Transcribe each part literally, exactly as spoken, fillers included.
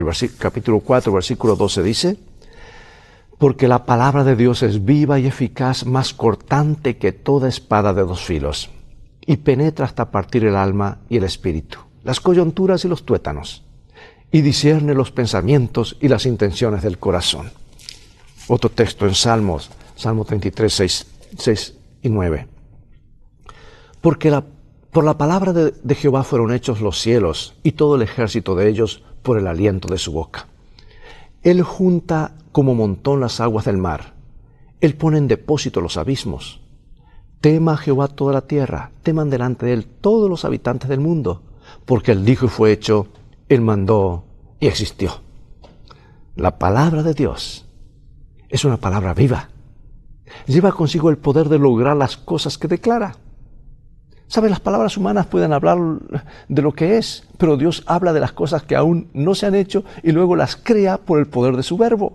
capítulo cuatro, versículo doce dice: porque la palabra de Dios es viva y eficaz, más cortante que toda espada de dos filos, y penetra hasta partir el alma y el espíritu, las coyunturas y los tuétanos, y discierne los pensamientos y las intenciones del corazón. Otro texto en Salmos, Salmo treinta y tres, seis y nueve. Porque la, por la palabra de, de Jehová fueron hechos los cielos, y todo el ejército de ellos por el aliento de su boca. Él junta como montón las aguas del mar. Él pone en depósito los abismos. Tema a Jehová toda la tierra, teman delante de él todos los habitantes del mundo, porque él dijo y fue hecho, él mandó y existió. La palabra de Dios es una palabra viva. Lleva consigo el poder de lograr las cosas que declara. ¿Sabe? Las palabras humanas pueden hablar de lo que es, pero Dios habla de las cosas que aún no se han hecho y luego las crea por el poder de su verbo.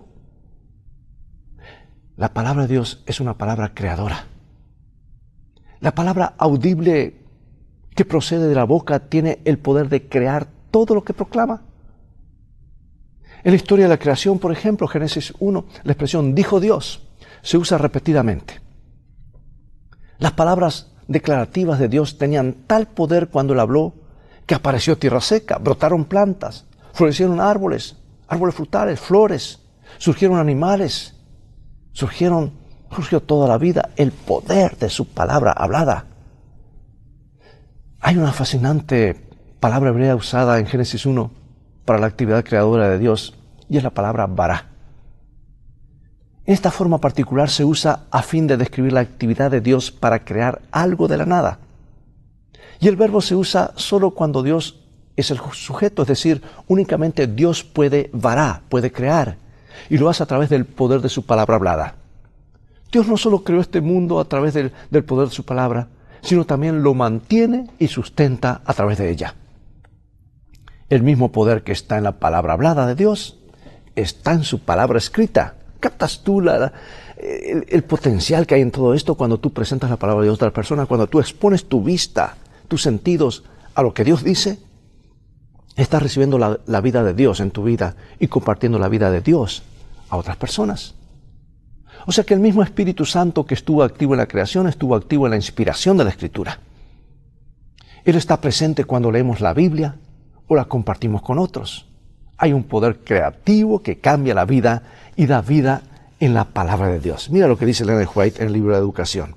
La palabra de Dios es una palabra creadora. La palabra audible que procede de la boca tiene el poder de crear todo lo que proclama. En la historia de la creación, por ejemplo, Génesis uno, la expresión dijo Dios se usa repetidamente. Las palabras declarativas de Dios tenían tal poder cuando Él habló que apareció tierra seca, brotaron plantas, florecieron árboles, árboles frutales, flores, surgieron animales, surgieron, surgió toda la vida, el poder de su palabra hablada. Hay una fascinante palabra hebrea usada en Génesis uno para la actividad creadora de Dios, y es la palabra bará. Esta forma particular se usa a fin de describir la actividad de Dios para crear algo de la nada. Y el verbo se usa solo cuando Dios es el sujeto, es decir, únicamente Dios puede bará, puede crear, y lo hace a través del poder de su palabra hablada. Dios no solo creó este mundo a través del, del poder de su palabra, sino también lo mantiene y sustenta a través de ella. El mismo poder que está en la palabra hablada de Dios está en su palabra escrita. ¿Captas tú la, el, el potencial que hay en todo esto cuando tú presentas la palabra de Dios a otra persona? Cuando tú expones tu vista, tus sentidos a lo que Dios dice, estás recibiendo la, la vida de Dios en tu vida y compartiendo la vida de Dios a otras personas. O sea que el mismo Espíritu Santo que estuvo activo en la creación, estuvo activo en la inspiración de la Escritura. Él está presente cuando leemos la Biblia o la compartimos con otros. Hay un poder creativo que cambia la vida y da vida en la palabra de Dios. Mira lo que dice Leonard White en el libro de Educación.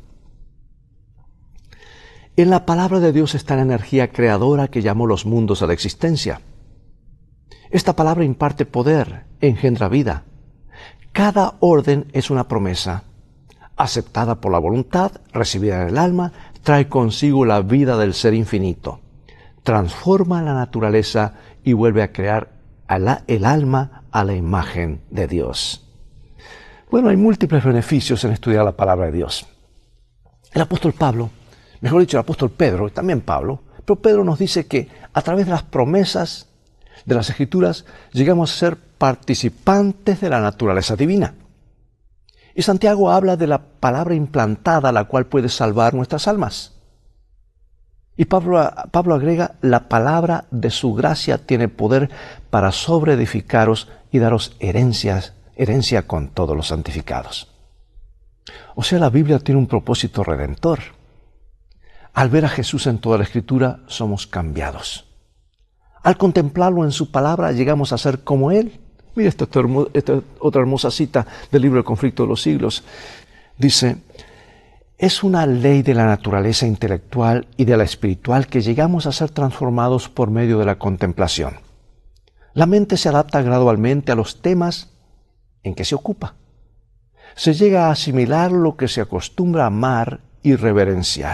En la palabra de Dios está la energía creadora que llamó los mundos a la existencia. Esta palabra imparte poder, engendra vida. Cada orden es una promesa, aceptada por la voluntad, recibida en el alma, trae consigo la vida del ser infinito, transforma la naturaleza y vuelve a crear a la, el alma a la imagen de Dios. Bueno, hay múltiples beneficios en estudiar la palabra de Dios. El apóstol Pablo, mejor dicho, el apóstol Pedro, y también Pablo, pero Pedro nos dice que a través de las promesas de las Escrituras llegamos a ser participantes de la naturaleza divina. Y Santiago habla de la palabra implantada, la cual puede salvar nuestras almas. Y Pablo, Pablo agrega, la palabra de su gracia tiene poder para sobreedificaros y daros herencias, herencia con todos los santificados. O sea, la Biblia tiene un propósito redentor. Al ver a Jesús en toda la Escritura, somos cambiados. Al contemplarlo en su palabra, llegamos a ser como Él. Mira esta, esta otra hermosa cita del libro El conflicto de los siglos. Dice: es una ley de la naturaleza intelectual y de la espiritual que llegamos a ser transformados por medio de la contemplación. La mente se adapta gradualmente a los temas en que se ocupa. Se llega a asimilar lo que se acostumbra a amar y reverenciar.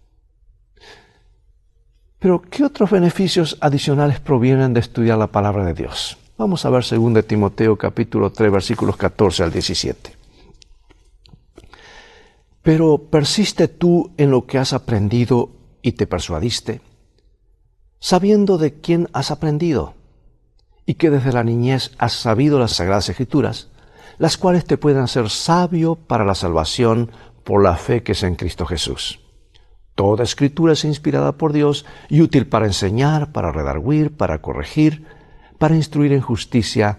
Pero, ¿qué otros beneficios adicionales provienen de estudiar la palabra de Dios? Vamos a ver según de Timoteo capítulo tres, versículos catorce al diecisiete. Pero persiste tú en lo que has aprendido y te persuadiste, sabiendo de quién has aprendido, y que desde la niñez has sabido las Sagradas Escrituras, las cuales te pueden hacer sabio para la salvación por la fe que es en Cristo Jesús. Toda Escritura es inspirada por Dios y útil para enseñar, para redarguir, para corregir, para instruir en justicia,